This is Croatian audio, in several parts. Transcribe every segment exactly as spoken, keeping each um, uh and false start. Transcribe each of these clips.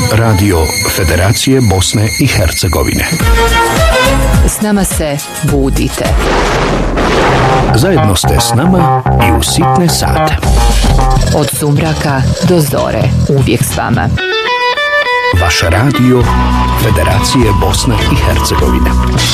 Radio Federacije Bosne i Hercegovine. S nama se budite. Zajedno ste s nama i u sitne sate. Od sumraka do zore, uvijek s vama. Vaš radio Federacije Bosne i Hercegovine.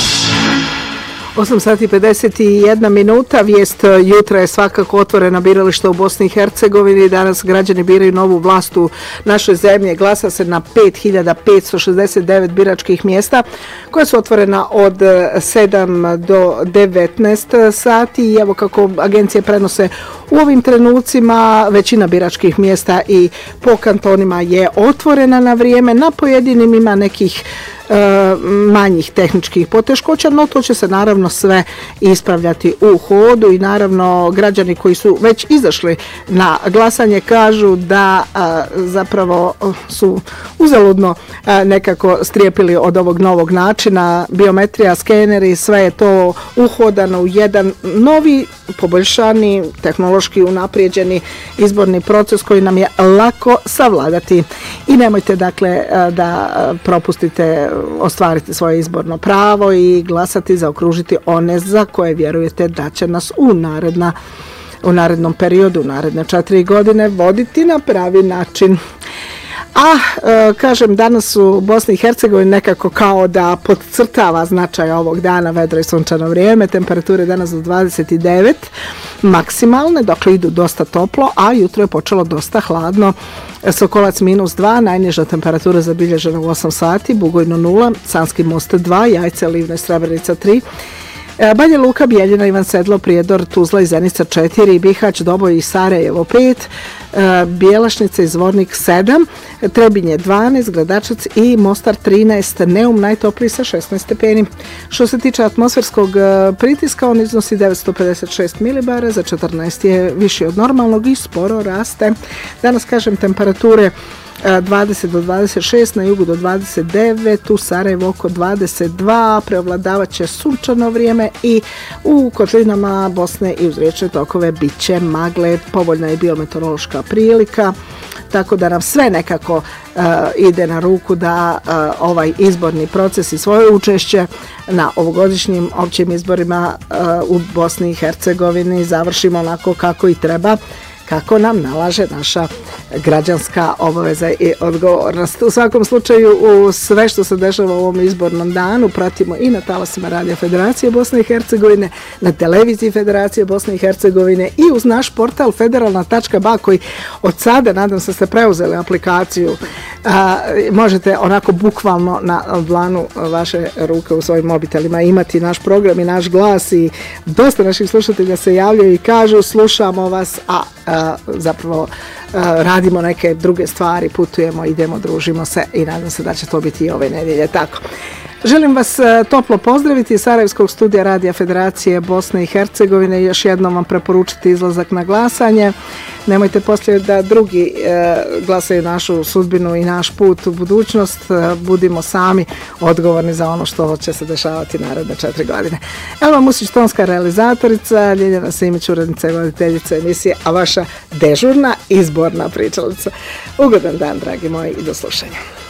osam sati i pedeset jedna minuta. Vijest jutra je svakako otvorena birališta u Bosni i Hercegovini. Danas građani biraju novu vlast u našoj zemlji. Glasa se na pet hiljada petsto šezdeset devet biračkih mjesta koja su otvorena od sedam do devetnaest sati. I evo kako agencije prenose u ovim trenucima, većina biračkih mjesta i po kantonima je otvorena na vrijeme. Na pojedinim ima nekih manjih tehničkih poteškoća, no to će se naravno sve ispravljati u hodu i naravno građani koji su već izašli na glasanje kažu da a, zapravo su uzaludno a, nekako strijepili od ovog novog načina, biometrija, skeneri, sve je to uhodano u jedan novi, poboljšani, tehnološki unaprijeđeni izborni proces koji nam je lako savladati. I nemojte dakle da propustite ostvariti svoje izborno pravo i glasati, zaokružiti one za koje vjerujete da će nas u naredna u narednom periodu, u naredne četiri godine voditi na pravi način. A, e, kažem, danas u Bosni i Hercegovini nekako kao da podcrtava značaj ovog dana, vedro i sunčano vrijeme, temperature danas do dvadeset devet maksimalne, dakle idu dosta toplo, a jutro je počelo dosta hladno. Sokolac minus dva, najniža temperatura zabilježena u osam sati, Bugojno nula, Sanski most dva, Jajce, Livno i Srebrenica tri, Banja Luka, Bijeljina, Ivan Sedlo, Prijedor, Tuzla i Zenica četiri, Bihać, Doboj i Sarajevo pet, Bijelašnica i Zvornik sedam, Trebinje dvanaest, Gradačac i Mostar trinaest, Neum najtopliji sa šesnaest stepeni. Što se tiče atmosferskog pritiska, on iznosi devetsto pedeset šest milibara, za četrnaest je viši od normalnog i sporo raste. Danas, kažem, temperature dvadeset do dvadeset šest, na jugu do dvadeset devet, u Sarajevu oko dvadeset dva, preovladavat će sunčano vrijeme i u kotlinama Bosne i uz riječne tokove bit će magle, povoljna je biometeorološka prilika, tako da nam sve nekako uh, ide na ruku da uh, ovaj izborni proces i svoje učešće na ovogodišnjim općim izborima uh, u Bosni i Hercegovini završimo onako kako i treba, kako nam nalaže naša građanska obaveza i odgovornost. U svakom slučaju, u sve što se dešava u ovom izbornom danu pratimo i na talasima Radio Federacije Bosne i Hercegovine, na televiziji Federacije Bosne i Hercegovine i uz naš portal federalna tačka ba koji od sada, nadam se, ste preuzeli aplikaciju, a, možete onako bukvalno na dlanu vaše ruke u svojim mobitelima imati naš program i naš glas i dosta naših slušatelja se javljaju i kažu slušamo vas, a, a zapravo a, radimo neke druge stvari, putujemo, idemo, družimo se i nadam se da će to biti i ove nedjelje tako. Želim vas toplo pozdraviti iz Sarajevskog studija Radija Federacije Bosne i Hercegovine i još jednom vam preporučiti izlazak na glasanje. Nemojte poslije da drugi e, glasaju našu sudbinu i naš put u budućnost. E, budimo sami odgovorni za ono što će se dešavati naredne četiri godine. Elva Musić-Tonska realizatorica, Ljeljana Simić, urednica i voditeljica emisije, a vaša dežurna izborna pričalica. Ugodan dan, dragi moji, i do slušanja.